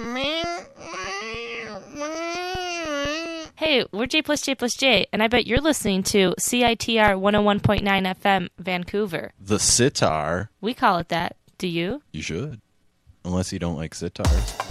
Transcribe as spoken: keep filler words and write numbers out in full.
Hey, we're J plus J plus J, and I bet you're listening to C I T R one oh one point nine F M, Vancouver. The sitar. We call it that. Do you? You should. Unless you don't like sitars.